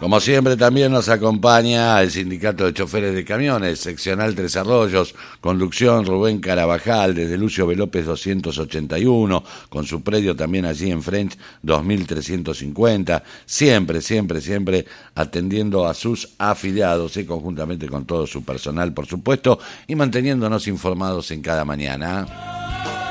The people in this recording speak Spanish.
Como siempre también nos acompaña el Sindicato de Choferes de Camiones, seccional Tres Arroyos, conducción Rubén Carabajal, desde Lucio B. López 281, con su predio también allí en French 2350, siempre atendiendo a sus afiliados y conjuntamente con todo su personal, por supuesto, y manteniéndonos informados en cada mañana.